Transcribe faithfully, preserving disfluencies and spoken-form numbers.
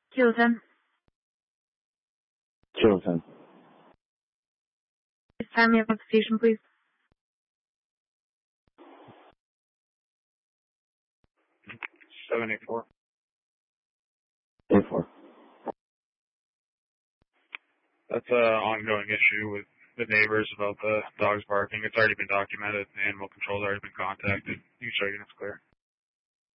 Kilo ten. Kilo ten. Time me up at the station, please. seven eight four. eight four. That's an ongoing issue with the neighbors about the dogs barking. It's already been documented. Animal control's already been contacted. You can show you it's clear.